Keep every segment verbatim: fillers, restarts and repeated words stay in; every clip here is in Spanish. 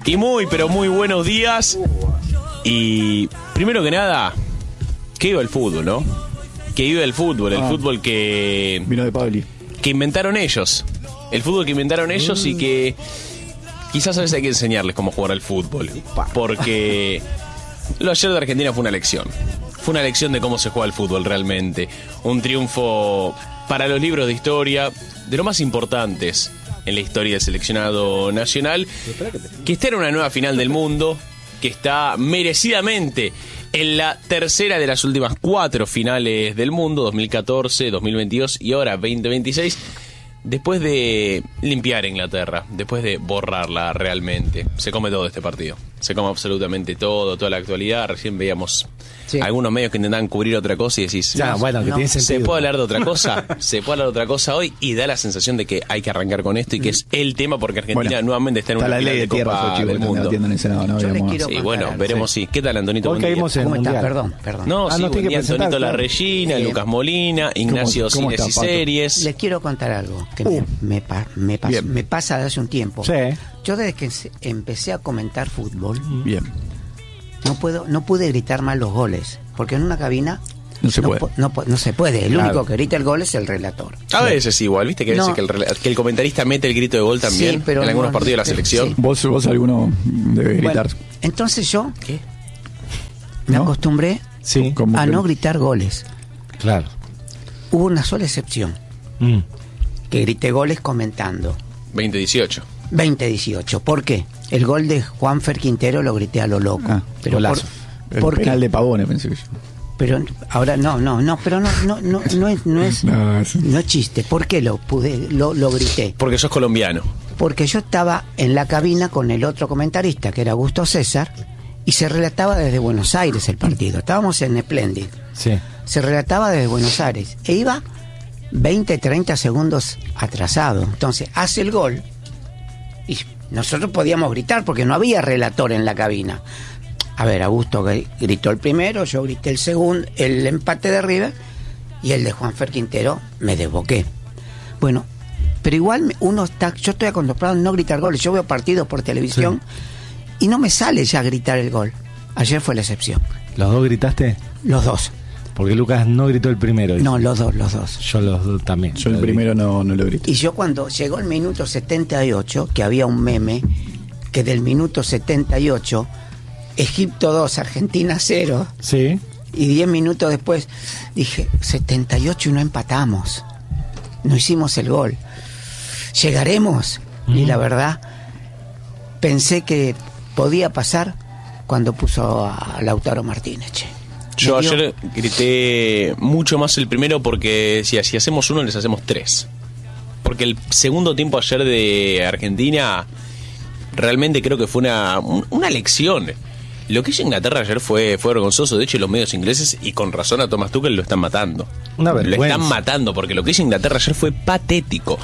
Y muy, pero muy buenos días. Y primero que nada, que viva el fútbol, ¿no? Que viva el fútbol, el ah, fútbol que... Vino de Pabli. Que inventaron ellos. El fútbol que inventaron ellos y que quizás a veces hay que enseñarles cómo jugar al fútbol. Porque lo ayer de Argentina fue una lección. Fue una lección de cómo se juega el fútbol realmente. Un triunfo para los libros de historia, de los más importantes en la historia del seleccionado nacional, que está en una nueva final del mundo, que está merecidamente en la tercera de las últimas cuatro finales del mundo, dos mil catorce, dos mil veintidós y ahora veinte veintiséis, después de limpiar a Inglaterra, después de borrarla realmente. Se come todo este partido, se come absolutamente todo, toda la actualidad. Recién veíamos sí. algunos medios que intentan cubrir otra cosa y decís, ya, bueno, que no, tiene sentido. ¿se puede hablar de otra cosa? ¿Se puede hablar de otra cosa hoy? Y da la sensación de que hay que arrancar con esto y que es el tema porque Argentina bueno, nuevamente está en una final de Copa del Mundo. En el Senado, ¿no? Yo les quiero sí, bueno, veremos sí. si. ¿Qué tal, Antonito? Hoy caímos en ¿Cómo mundial. estás? Perdón, perdón. No, ah, sí, no buen día, Antonito claro. La Regina, Bien. Lucas Molina, Ignacio ¿Cómo, cómo Cines y está, Series. Les quiero contar algo que Uh. me, me, pa, me, pas, me pasa de hace un tiempo. Sí. Yo desde que empecé a comentar fútbol, Bien. no puedo, no pude gritar mal los goles, porque en una cabina no se no, puede. No, no se puede. El claro. único que grita el gol es el relator. A veces igual, viste que, a veces no. que, el, que el comentarista mete el grito de gol también sí, pero en algunos no, partidos de la pero, selección. sí. Vos, vos alguno debe gritar. Bueno, entonces yo ¿Qué? me ¿No? acostumbré Sí. Como a que- no gritar goles. Claro. Hubo una sola excepción, Mm. que grité goles comentando. veinte dieciocho. veinte dieciocho. ¿Por qué? El gol de Juanfer Quintero lo grité a lo loco. Ah, pero golazo. por, El ¿por penal qué? de Pavone, pensé que yo. Pero ahora no, no, no, pero no, no, no, no es, no es, No, es- no es chiste. ¿Por qué lo pude, lo, lo grité? Porque sos colombiano. Porque yo estaba en la cabina con el otro comentarista, que era Augusto César, y se relataba desde Buenos Aires el partido. Estábamos en Splendid. Sí. Se relataba desde Buenos Aires. E iba veinte, treinta segundos atrasado. Entonces, hace el gol. Y nosotros podíamos gritar porque no había relator en la cabina. A ver, Augusto gritó el primero, yo grité el segundo, el empate de River, y el de Juanfer Quintero me desboqué. Bueno, pero igual uno está, yo estoy acostumbrado a no gritar goles. Yo veo partidos por televisión sí. y no me sale ya gritar el gol. Ayer fue la excepción. ¿Los dos gritaste? Los dos. Porque Lucas no gritó el primero. No, los dos, los dos. Yo los dos también. Yo el primero no, no lo grité. Y yo cuando llegó el minuto setenta y ocho, que había un meme, que del minuto setenta y ocho, Egipto dos, Argentina cero, Sí. y diez minutos después dije, setenta y ocho y no empatamos. No hicimos el gol. ¿Llegaremos? Mm. Y la verdad, pensé que podía pasar cuando puso a Lautaro Martínez, che. Yo ayer grité mucho más el primero porque decía, si hacemos uno, les hacemos tres. Porque el segundo tiempo ayer de Argentina realmente creo que fue una, una lección. Lo que hizo Inglaterra ayer fue, fue vergonzoso. De hecho, los medios ingleses, y con razón a Thomas Tuchel, lo están matando. Una Lo vergüenza. están matando porque lo que hizo Inglaterra ayer fue patético.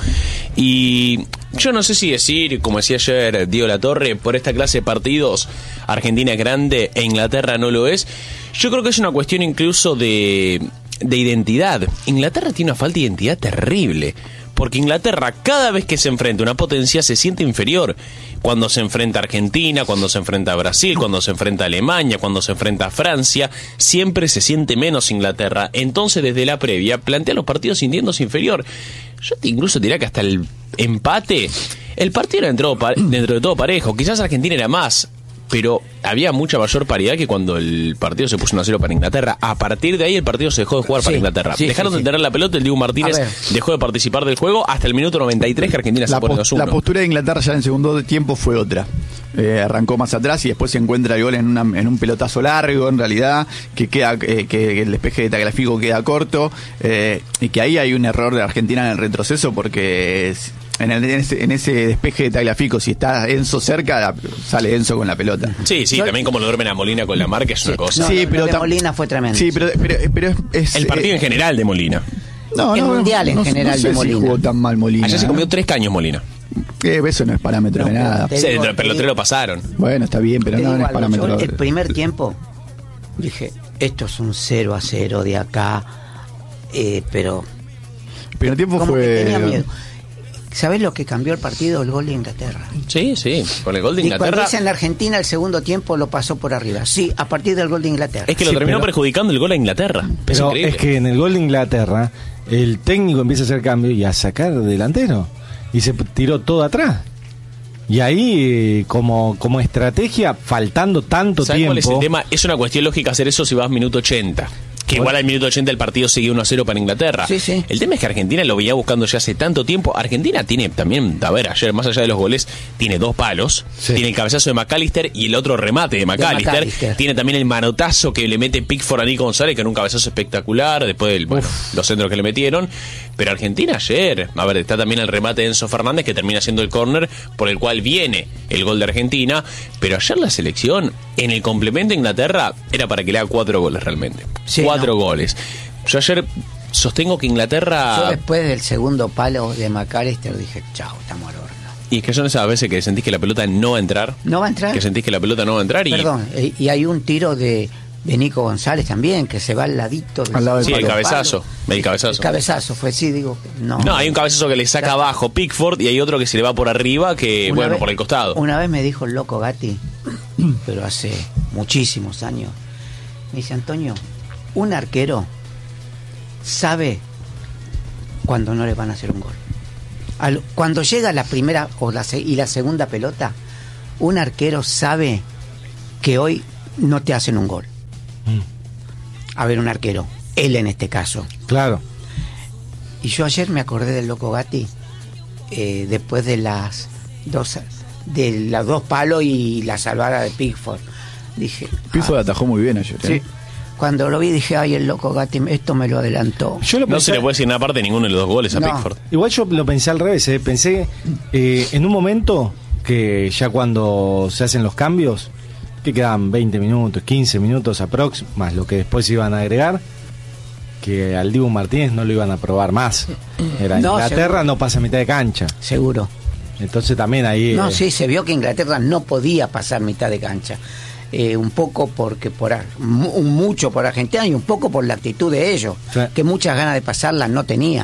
Y yo no sé si decir, como decía ayer Diego Latorre, por esta clase de partidos Argentina es grande e Inglaterra no lo es. Yo creo que es una cuestión incluso de, de identidad. Inglaterra tiene una falta de identidad terrible. Porque Inglaterra, cada vez que se enfrenta a una potencia, se siente inferior. Cuando se enfrenta a Argentina, cuando se enfrenta a Brasil, cuando se enfrenta a Alemania, cuando se enfrenta a Francia, siempre se siente menos Inglaterra. Entonces, desde la previa, plantea los partidos sintiéndose inferior. Yo te incluso diría que hasta el empate, el partido era dentro, dentro de todo parejo. Quizás Argentina era más, pero había mucha mayor paridad que cuando el partido se puso uno a cero para Inglaterra. A partir de ahí el partido se dejó de jugar para Sí, Inglaterra. sí, Dejaron sí, de sí. tener la pelota, el Dibu Martínez dejó de participar del juego hasta el minuto noventa y tres que Argentina se La, pone pos- dos uno. la postura de Inglaterra ya en el segundo tiempo fue otra. Eh, arrancó más atrás y después se encuentra el gol en, una, en un pelotazo largo, en realidad, que queda eh, que el despeje de Tagliafico queda corto, eh, y que ahí hay un error de Argentina en el retroceso, porque es- en, el- en ese, en ese despeje de Tagliafico, si está Enzo cerca, sale Enzo con la pelota. Sí, sí, Yo- también como lo duermen a Molina con la marca es una cosa. No, Sí, lo- pero lo de tam- Molina fue tremendo. Sí, pero, pero, pero es, es- El partido eh, en general de Molina. no, el no, mundial en no- general no sé de si Molina. jugó tan mal Molina. Ayer se ¿eh? comió tres caños Molina. Eh, eso no es parámetro No, de nada. te Sí, digo- pero te los tres lo pasaron. Bueno, está bien, pero Te no, digo no es algo, parámetro. yo el primer tiempo dije, esto es un cero a cero de acá, eh, pero El primer tiempo como fue. que tenía miedo. ¿Sabés lo que cambió el partido? El gol de Inglaterra. Sí, sí, con el gol de Y cuando Inglaterra. dicen la Argentina, el segundo tiempo lo pasó por arriba. Sí, a partir del gol de Inglaterra. Es que lo Sí, terminó pero- perjudicando el gol a Inglaterra. Pero increíble. es que en el gol de Inglaterra, el técnico empieza a hacer cambio y a sacar delantero. Y se tiró todo atrás. Y ahí, eh, como, como estrategia, faltando tanto ¿Sabes tiempo. cuál es el tema? Es una cuestión lógica hacer eso si vas minuto ochenta. Que igual al minuto ochenta el partido sigue uno a cero para Inglaterra. Sí, sí. El tema es que Argentina lo venía buscando ya hace tanto tiempo. Argentina tiene también, a ver, ayer, más allá de los goles, tiene dos palos. Sí. Tiene el cabezazo de McAllister y el otro remate de McAllister. McAllister. Tiene también el manotazo que le mete Pickford a Nico González, que era un cabezazo espectacular, después de bueno, los centros que le metieron. Pero Argentina ayer, a ver, está también el remate de Enzo Fernández, que termina siendo el córner por el cual viene el gol de Argentina. Pero ayer la selección, en el complemento de Inglaterra, era para que le haga cuatro goles realmente. Sí, cuatro no. goles. Yo ayer sostengo que Inglaterra... Yo después del segundo palo de McAllister dije, chao, estamos al horno. Y es que son esas veces que sentís que la pelota no va a entrar. ¿No va a entrar? Que sentís que la pelota no va a entrar y... Perdón, eh, y hay un tiro de, de Nico González también, que se va al ladito. del Al lado del Sí, el segundo cabezazo. palo. El cabezazo. El cabezazo fue, sí, digo, no. No, hay un cabezazo que le saca Ya. abajo Pickford y hay otro que se le va por arriba que, Una bueno, vez- por el costado. Una vez me dijo el loco Gatti, pero hace muchísimos años, me dice, Antonio, un arquero sabe cuando no le van a hacer un gol. Al- cuando llega la primera o la, se- y la segunda pelota, un arquero sabe que hoy no te hacen un gol. Mm, A ver, un arquero, él en este caso. claro. Y yo ayer me acordé del loco Gatti, eh, después de las dos de los dos palos y la salvada de Pickford. Dije, Pickford ah, atajó muy bien ayer. ¿eh? sí. Cuando lo vi dije, ay, el loco Gatti, esto me lo adelantó. Yo lo No pensé- se le puede decir nada aparte de ninguno de los dos goles a No. Pickford. Igual yo lo pensé al revés, ¿eh? Pensé eh, en un momento que ya cuando se hacen los cambios, que quedaban veinte minutos, quince minutos aprox, más lo que después iban a agregar, que al Dibu Martínez no lo iban a probar más. Era No, Inglaterra, seguro. no pasa mitad de cancha. Seguro. Entonces también ahí... No, eh, sí, se vio que Inglaterra no podía pasar mitad de cancha. Eh, un poco porque por ar- mu- un mucho por Argentina y un poco por la actitud de ellos, Sí. que muchas ganas de pasarla no tenían.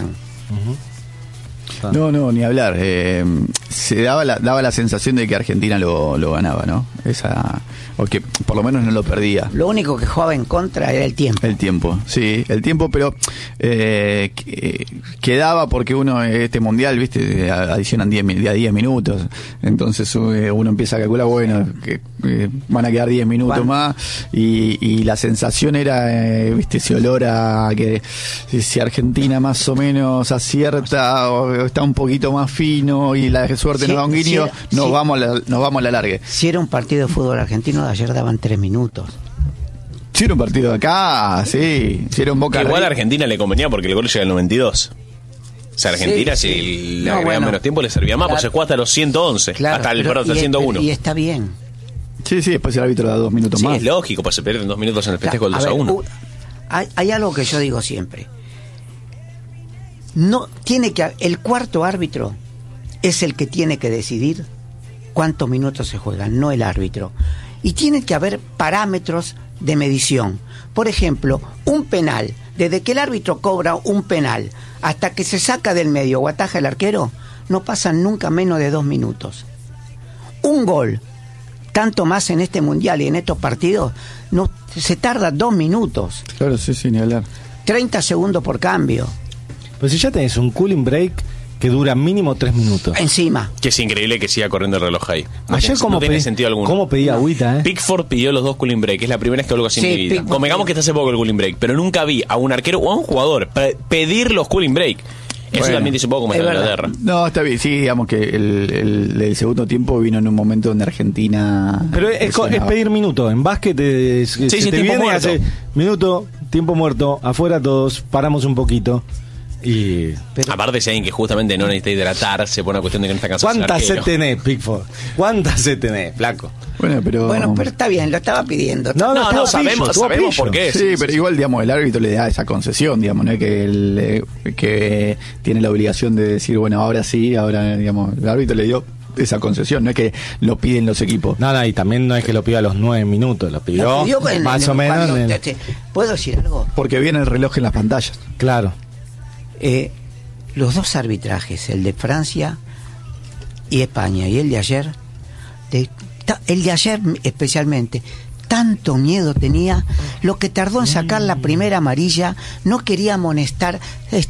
ujú. No, no, ni hablar. Eh, se daba la, daba la sensación de que Argentina lo, lo ganaba, ¿no? Esa, o que por lo menos no lo perdía. Lo único que jugaba en contra era el tiempo. El tiempo, sí, el tiempo, pero eh, que- quedaba porque uno, este mundial, viste, adicionan diez mi- de a diez minutos, entonces eh, uno empieza a calcular, bueno, que eh, van a quedar diez minutos Bueno. más, y, y la sensación era, eh, viste, ese olor a que si- si Argentina más o menos acierta o está un poquito más fino y la suerte Sí, nos da un sí guiño, era- nos, sí. vamos a la, nos vamos a la larga. Si era un partido de fútbol argentino, de ayer daban tres minutos. Si era un partido de acá, sí, si era un Boca Igual a River. Argentina le convenía porque el gol llega al noventa y dos. O sea, Argentina, Sí, si sí. le No, agregaban bueno. menos tiempo, le servía más, Claro. pues se juega hasta los ciento once. hasta el, pero- perdón, hasta el y, ciento uno. y está bien. Sí, sí, después el árbitro da dos minutos Sí, más. es lógico, pues se pierden dos minutos en el festejo del A dos a ver, uno. u- hay, hay algo que yo digo siempre. No tiene que el cuarto árbitro es el que tiene que decidir cuántos minutos se juegan, no el árbitro. Y tiene que haber parámetros de medición. Por ejemplo, un penal, desde que el árbitro cobra un penal hasta que se saca del medio o ataja el arquero, no pasan nunca menos de dos minutos. Un gol, tanto más en este mundial y en estos partidos, no se tarda dos minutos, Claro, sí, sí, ni hablar. treinta segundos por cambio, Pues si ya tenés un cooling break que dura mínimo tres minutos. encima. Que es increíble que siga corriendo el reloj ahí. No Ayer tiene, como no tiene pedí, sentido alguno. cómo pedí agüita, ¿eh? Pickford pidió los dos cooling break, es la primera vez que hablo así en Sí, mi vida. Pickford- Convengamos que está hace poco el cooling break, pero nunca vi a un arquero o a un jugador pe- pedir los cooling break. Eso Bueno, también dice un poco como es está en verdad. Inglaterra. No, está bien, sí, digamos que el, el- el segundo tiempo vino en un momento donde Argentina... Pero es, co- es presionaba. pedir minuto. En básquet eh, se sí, te tiempo viene y muerto. hace minuto, tiempo muerto, afuera todos, paramos un poquito. Y Pero- Aparte, si alguien que justamente no necesita hidratarse por una cuestión de que no está cansado. es el ¿cuántas sed arquero. tenés, Pickford? ¿Cuántas sed tenés, flaco? Bueno, pero... Bueno, pero está bien, lo estaba pidiendo. No, No, no, tuvo sabemos, pillo, tuvo sabemos pillo. por qué. Sí, pero igual, digamos, el árbitro le da esa concesión, digamos, no es que, el, eh, que tiene la obligación de decir, bueno, ahora sí, ahora, digamos, el árbitro le dio esa concesión, no es que lo piden los equipos. No, no, y también no es que lo pida a los nueve minutos, lo pidió, Lo pidió en- más en- o menos. cuando- en el- este, ¿Puedo decir algo? Porque viene el reloj en las pantallas. claro. Eh, los dos arbitrajes, el de Francia y España y el de ayer, de, ta, el de ayer especialmente, tanto miedo tenía, lo que tardó en sacar la primera amarilla, no quería amonestar.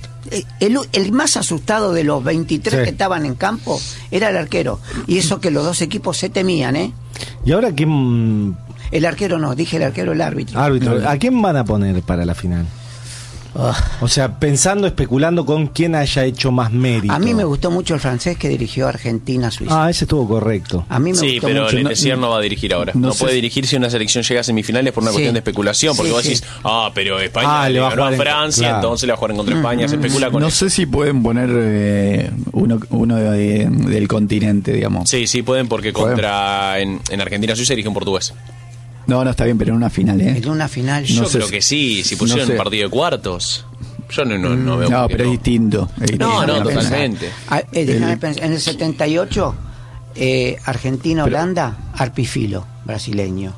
El, el más asustado de los veintitrés sí. que estaban en campo era el arquero, y eso que los dos equipos se temían, ¿eh? ¿Y ahora quién? El arquero no, dije el arquero, el árbitro. Árbitro, ¿a quién van a poner para la final? Uh. O sea, pensando, especulando con quién haya hecho más mérito. A mí me gustó mucho el francés que dirigió Argentina-Suiza. Ah, ese estuvo correcto. A mí me sí, gustó pero mucho. Lenesier no, no va a dirigir ahora. No, no puede dirigir si una selección llega a semifinales por una sí. cuestión de especulación. Porque sí, vos decís, sí. ah, pero España ah, le va ganó a, a Francia, claro. entonces le va a jugar en contra de España. Mm, se especula con No eso. sé si pueden poner eh, uno, uno de, del continente, digamos. Sí, sí, pueden porque contra en, en Argentina-Suiza dirige un portugués. No, no, está bien, pero en una final, ¿eh? En una final. Yo no creo sé que sí, si pusieron no un partido de cuartos. Yo no, no, no veo. No, pero no. es distinto. Es distinto. No, no, totalmente. Ah, eh, déjame el... pensar. En el setenta y ocho, eh, Argentina-Holanda, Arpifilo, brasileño.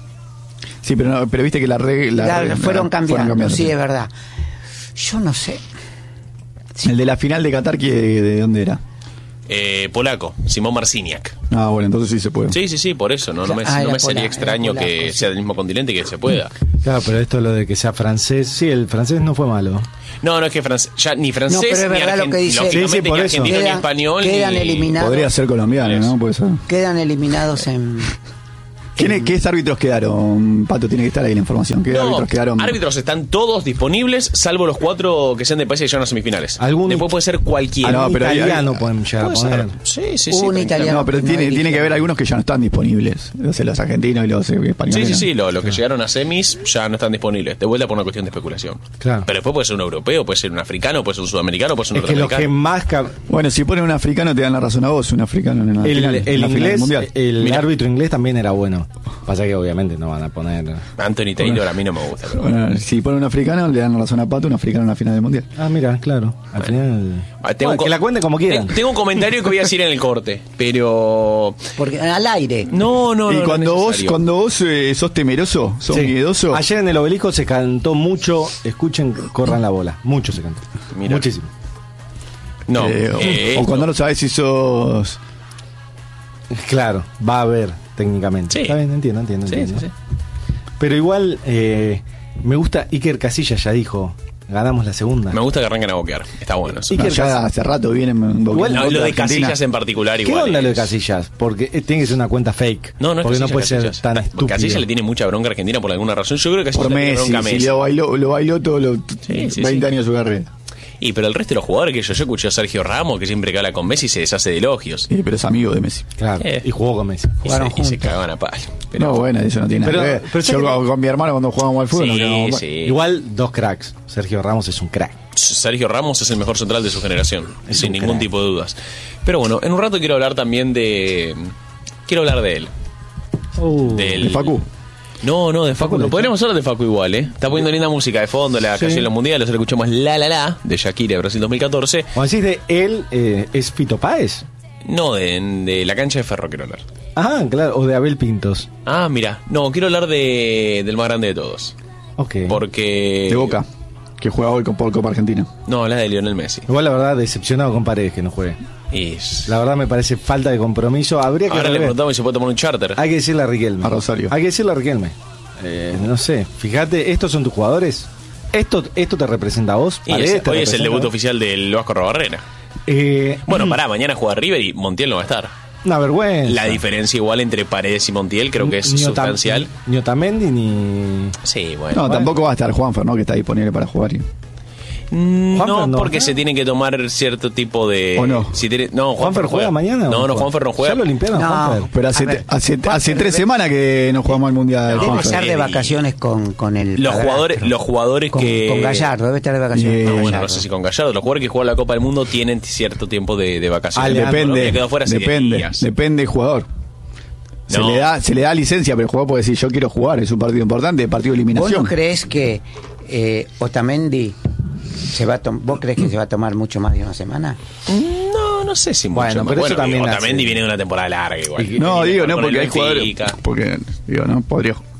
Sí, pero, no, pero viste que la regla. La, la, fueron, la, cambiando, fueron cambiando, sí, sí, es verdad. Yo no sé. Sí. El de la final de Qatar, ¿de dónde era? Eh, polaco, Simón Marciniak. Ah, bueno, entonces sí se puede. Sí, sí, sí, por eso. No, no me, ah, no me pola, sería extraño polaco, que sí. sea del mismo continente y que se pueda. Claro, pero esto lo de que sea francés, sí, el francés no fue malo. No, no es que francés, ya ni francés no, pero es ni, verdad argent... lo que dice. Sí, sí, por ni eso. argentino quedan, ni español. Quedan ni... eliminados. Podría ser colombiano, ¿no? Puede ser. Quedan eliminados en... ¿Quién, ¿Qué árbitros quedaron? Pato, tiene que estar ahí la información. ¿Qué no, árbitros quedaron? Árbitros están todos disponibles, salvo los cuatro que sean de países que llegan a semifinales. ¿Algún... Después puede ser cualquiera. Ah, no, pero italiano hay... pueden llegar a poner. poner. Sí, sí, sí. Un italiano. No, pero tiene, no tiene que haber algunos que ya no están disponibles. O sea, los argentinos y los eh, españoles. Sí, sí, sí. Los lo que claro. llegaron a semis ya no están disponibles. De vuelta por una cuestión de especulación. Claro. Pero después puede ser un europeo, puede ser un africano, puede ser un sudamericano, puede ser un es que los norteamericano. que más... Cab... Bueno, si ponen un africano te dan la razón a vos, un africano en la el, final, el en la final inglés, del mundial. el Mira. árbitro inglés también era bueno. Pasa que obviamente no van a poner... Anthony Taylor a mí no me gusta. Pero bueno, bueno, si ponen un africano le dan la razón a Pato, un africano en la final del mundial. Ah, mira, claro. Al final... Ah, tengo Bueno, un que la cuenten como quieran. Tengo, tengo un comentario que voy a decir en el corte, pero... Porque al aire. No, no, y no. cuando no es vos necesario. cuando vos eh, sos temeroso, sos Sí. miedoso. Ayer en el Obelisco se cantó mucho, escuchen, corran la bola. Mucho se cantó. Mira. Muchísimo. No, eh, eh, o, o esto. cuando no sabés si sos. Claro, va a haber técnicamente. Sí. Está bien, entiendo, entiendo, Sí, entiendo. sí, sí. Pero igual eh, me gusta, Iker Casillas ya dijo, ganamos la segunda. Me gusta que arranquen a boquear. Está bueno eso. Y No, que ya Cas- hace rato vienen boqueando Igual, No, contra lo de Argentina. Casillas en particular ¿Qué igual. onda lo de es- Casillas? Porque eh, tiene que ser una cuenta fake. No, no es porque Casillas, no puede ser Casillas. tan Ah, estúpido. Casillas le tiene mucha bronca a Argentina por alguna razón. Yo creo que Casillas Por le tiene Messi, bronca a Messi. si lo bailó, lo bailó todos los Sí, sí, veinte sí. años de su carrera. Y pero el resto de los jugadores que yo, yo escuché a Sergio Ramos, que siempre que habla con Messi se deshace de elogios. Sí, pero es amigo de Messi. Claro, Eh. y jugó con Messi. Y se, Jugaron y se juntos. cagaban a palo. Pero, No, bueno, eso no tiene Pero- nada que ver. pero Yo sé con, que- con mi hermano cuando jugábamos al fútbol. nos Sí, quedábamos- sí. Igual dos cracks. Sergio Ramos es un crack. Sergio Ramos es el mejor central de su generación, Es sin un ningún crack. tipo de dudas. Pero bueno, en un rato quiero hablar también de... Quiero hablar de él. Uh, Del- De Facu. No, no, de Facu. No podríamos hablar de Facu igual, ¿eh? Está poniendo linda música de fondo, la Sí. canción en los mundiales. Ahora escuchamos La La La de Shakira de Brasil dos mil catorce. Cuando decís de él, eh, ¿es Fito Páez? No, de, de la cancha de Ferro quiero hablar. Ah, claro, o de Abel Pintos. Ah, mira. No, quiero hablar de del más grande de todos. Ok. Porque... De Boca. Que juega hoy con- por Copa Argentina. No, la de Lionel Messi. Igual la verdad, decepcionado con Paredes que no juegue. Y... La verdad me parece falta de compromiso. Habría que Ahora le rever. preguntamos si se puede tomar un charter. Hay que decirle a Riquelme. A Rosario. Hay que decirle a Riquelme. Eh, no sé, fíjate, ¿estos son tus jugadores? ¿Esto, esto te representa a vos? Y ¿Paredes es- te hoy es el representa debut a vos? oficial del Vasco Arrobarrena. Eh, Bueno, pará, mañana juega River y Montiel no va a estar. Una vergüenza. La diferencia igual entre Paredes y Montiel creo que es Ni Otam- sustancial. Ni Otamendi ni... Sí, bueno. No, tampoco va a estar Juanfer, ¿no? Que está disponible para jugar. y- Mm, Juanfer No, no. porque se tiene que tomar cierto tipo de... ¿O no? Si tiene- no, ¿Juanfer juega mañana o No, no no, juega? Juanfer no juega. ¿Ya lo limpiaron, No. Juanfer? Pero hace, A ver, hace, Juanfer hace tres debe- semanas que no jugamos al Mundial. No, Debe Juanfer. estar de y- vacaciones con, con el Los padrastro. jugadores, los jugadores con, que... con Gallardo, debe estar de vacaciones Eh, con No, bueno, Gallardo. no sé si con Gallardo. Los jugadores que juegan la Copa del Mundo tienen cierto tiempo de, de vacaciones. Ale, Colombia Depende, quedó fuera hace diez depende, días. depende del jugador. Se, No. le da, se le da licencia, pero el jugador puede decir, yo quiero jugar, es un partido importante, partido de ¿Vos eliminación. no crees que eh, Otamendi se va a tom- ¿Vos crees que se va a tomar mucho más de una semana? No, no sé si mucho Bueno, más. pero eso también digo, hace- Otamendi viene de una temporada larga igual. No, Viene digo, a jugar no, con porque el hay jugadores. Benfica. Porque, digo, no, podría. no.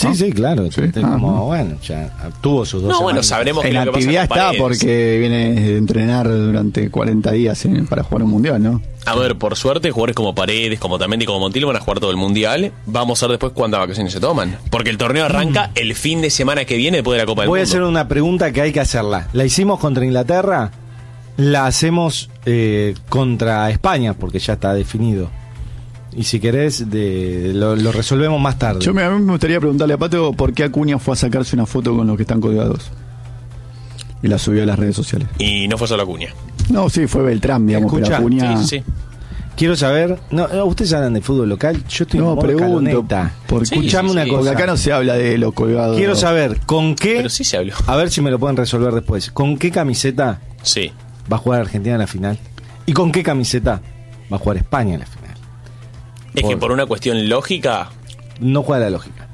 Sí, ¿no? sí, claro. Sí. Este, Ah, como, no. bueno, ya tuvo sus dos No, bueno, semanas. sabremos que En lo que pasa actividad con está Paredes. porque viene de entrenar durante cuarenta días eh, para jugar un mundial, ¿no? A ver, por suerte, jugadores como Paredes, como Tamendi, como Montiel van a jugar todo el mundial. Vamos a ver después cuántas vacaciones se toman. Porque el torneo arranca el fin de semana que viene después de la Copa del Voy a Mundo. hacer una pregunta que hay que hacerla. La hicimos contra Inglaterra, la hacemos eh, contra España, porque ya está definido. Y si querés, de, lo, lo resolvemos más tarde. Yo me, a mí me gustaría preguntarle a Pato por qué Acuña fue a sacarse una foto con los que están colgados. Y la subió a las redes sociales. Y no fue solo Acuña. No, sí, fue Beltrán, digamos, Escucha, pero Acuña... Sí, sí, sí. Quiero saber, no, no, ustedes hablan de fútbol local, yo estoy en No, modo pregunto. escaloneta. Porque Sí, Escuchame sí, una sí. cosa. Porque acá no se habla de los colgados. Quiero saber con qué, Pero sí se habló. a ver si me lo pueden resolver después, con qué camiseta Sí. va a jugar Argentina en la final y con qué camiseta va a jugar España en la final. Es Por- que por una cuestión lógica, No juega la lógica.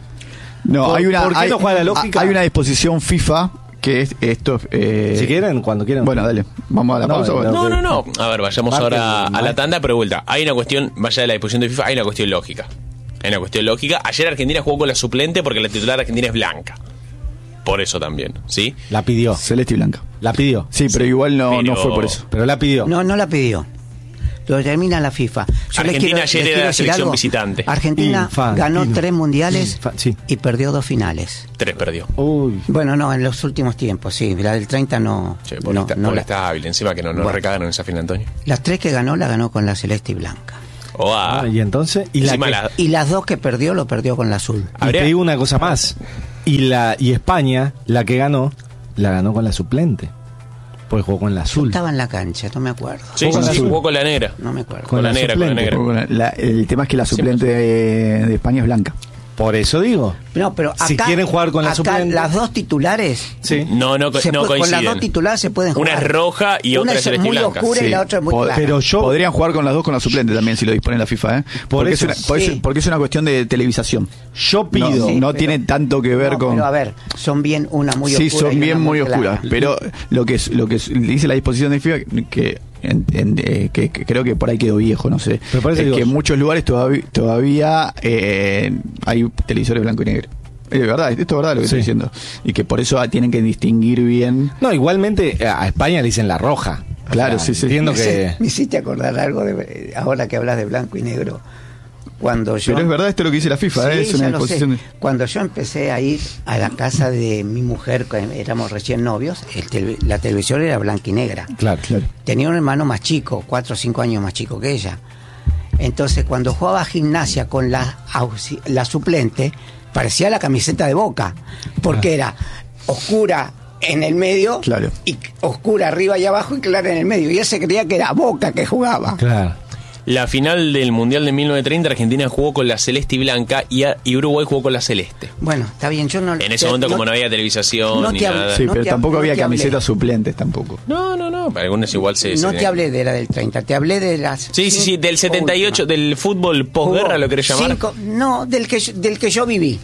No, ¿Por- hay una, por qué hay, no juega la lógica? hay una disposición FIFA que es esto. Eh, Si quieren, cuando quieran. Bueno, dale, vamos a la No, pausa. no, bueno. no, no, no. A ver, vayamos Marque ahora el- a la tanda, pero vuelta. Hay una cuestión, vaya de la disposición de FIFA, hay una cuestión lógica. Hay una cuestión lógica. Ayer Argentina jugó con la suplente porque la titular argentina es blanca. Por eso también, ¿sí? La pidió, Celeste y blanca. la pidió, Sí, pero igual no, Pero- no fue por eso. pero la pidió. No, no la pidió. Lo determina la FIFA. Yo les Argentina quiero- ayer les era quiero la decir selección algo. visitante. Argentina Infantino. ganó tres mundiales Infa- sí. y perdió dos finales. Tres perdió. Uy, Bueno, no, en los últimos tiempos, sí. La del treinta no. Che, por no, esta, no por la- esta hábil. Encima que no nos Bueno. recagaron esa final, Antonio. Las tres que ganó, la ganó con la celeste y blanca. O ah, ah, y entonces, y, la encima que- la- Y las dos que perdió, lo perdió con la azul. y habría- te digo una cosa más. Y la y España, la que ganó, la ganó con la suplente. Pues jugó con la azul. Estaba en la cancha, no me acuerdo. Sí, Jugó sí, con sí, azul. jugó con la negra. No me acuerdo. Con la la negra, con la suplente. negra. La- el tema es que la suplente de, de España es blanca. Por eso digo. No, pero acá, Si quieren jugar con la acá suplente. las dos titulares. Sí. No, no, co- se no puede- con las coinciden. dos titulares se pueden jugar. Una es roja y Una otra es es celeste y muy blanca. oscura y Sí. la otra es muy Pod- clara. Pero yo Podrían jugar con las dos con la suplente también si lo dispone la FIFA, ¿eh? Por porque, eso, es una, por eso- sí. porque es una cuestión de televisación. yo pido. No, Sí, no pero- tiene tanto que ver No, con. Pero a ver, son bien una muy Sí, oscura. son y bien una muy clara. oscuras. Pero lo que es, lo que es- dice la disposición de FIFA, que, en- en- eh, que, que creo que por ahí quedó viejo, no sé. Pero por eso es digo- que en muchos lugares todavía, todavía eh, hay televisores blanco y negro. Es verdad, esto es verdad lo que Sí. estoy diciendo. Y que por eso tienen que distinguir bien. No, igualmente a España le dicen la roja. O Claro, sea, sí, sí. Entiendo Me que. hice- Me hiciste acordar algo de ahora que hablas de blanco y negro. Cuando yo, Pero es verdad esto es lo que dice la FIFA, Sí, ¿eh? es una ya lo sé. disposición. de- Cuando yo empecé a ir a la casa de mi mujer, que éramos recién novios, el tele- la televisión era blanca y negra. Claro, Claro. Tenía un hermano más chico, cuatro o cinco años más chico que ella. Entonces, cuando jugaba a gimnasia con la, auxi- la suplente, parecía la camiseta de Boca, porque era oscura en el medio, Claro. y oscura arriba y abajo y clara en el medio. Y él se creía que era Boca que jugaba. claro. La final del Mundial de mil novecientos treinta, Argentina jugó con la celeste y blanca y, a- y Uruguay jugó con la celeste. Bueno, está bien, yo no... En ese momento, como no había televisación no ni te hablo- nada. Sí, No pero te tampoco hab- no había te hablé. camisetas suplentes tampoco. No, no, no. Algunos igual se. No se- te hablé de la del treinta, te hablé de las... Sí, sí, sí, del cinco setenta y ocho, últimas. del fútbol posguerra, Jugó ¿lo querés llamar? cinco- no, del que, yo- del que yo viví.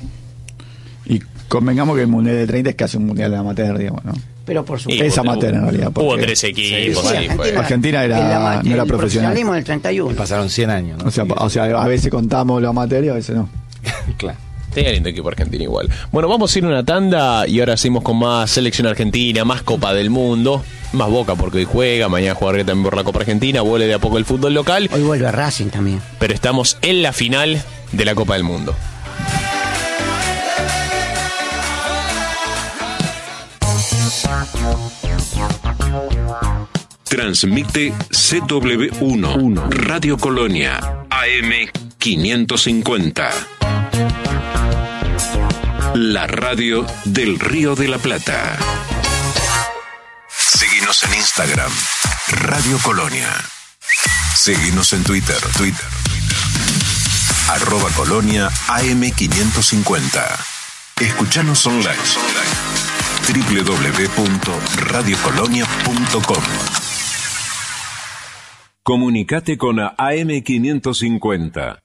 Y convengamos que el Mundial de treinta es casi un Mundial de amateur, digamos, ¿no? Pero por Y supuesto. Es hubo- amateur en realidad. Hubo porque- tres equipos, Sí, sí, fue. Argentina era- el ama- no era el profesional. profesionalismo del treinta y uno. Pasaron cien años, ¿no? O sea, o sea, a veces contamos lo amateur y a veces no. claro. Tenía lindo equipo argentino igual. Bueno, vamos a ir a una tanda y ahora seguimos con más selección argentina, más Copa del Mundo, más Boca porque hoy juega, mañana jugaré también por la Copa Argentina, vuelve de a poco el fútbol local, Hoy vuelve Racing también. pero estamos en la final de la Copa del Mundo. Transmite C W uno, Radio Colonia, A M quinientos cincuenta. La radio del Río de la Plata. Seguinos en Instagram, Radio Colonia. Seguinos en Twitter, Twitter. Arroba Colonia A M quinientos cincuenta. Escuchanos online. w w w punto radio colonia punto com. Comunicate con A M quinientos cincuenta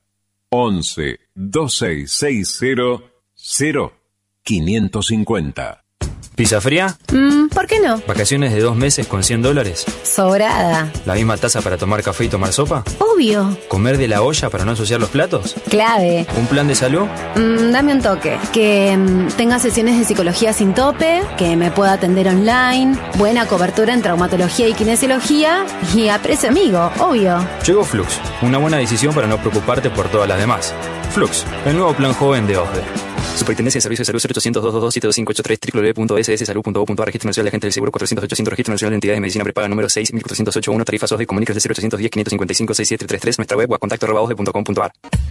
once veintiséis sesenta cero quinientos cincuenta. ¿Pizza fría? Mm, ¿por qué no? ¿Vacaciones de dos meses con cien dólares? Sobrada. ¿La misma taza para tomar café y tomar sopa? Obvio. ¿Comer de la olla para no ensuciar los platos? Clave. ¿Un plan de salud? Mm, dame un toque. Que mm, tenga sesiones de psicología sin tope, que me pueda atender online, buena cobertura en traumatología y kinesiología y a precio amigo, obvio. Llegó Flux, una buena decisión para no preocuparte por todas las demás. Flux, el nuevo plan joven de O S D E. Superintendencia de Servicios de Salud cero ochocientos, doscientos veintidós, siete dos cinco ocho tres, doble u doble u doble u punto s s salud punto gov punto a r, Registro Nacional de Agentes del Seguro cuatrocientos ochocientos, Registro Nacional de Entidades de Medicina Prepaga número seis mil cuatrocientos ochenta y uno, tarifas O S D E, comuníquese cero ochocientos diez, quinientos cincuenta y cinco, sesenta y siete treinta y tres, nuestra web o a contacto arroba osde punto com punto a r.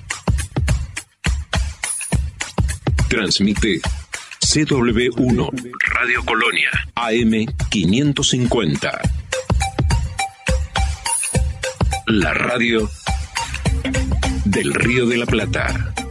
Transmite C W uno, Radio Colonia, A M quinientos cincuenta. La radio del Río de la Plata.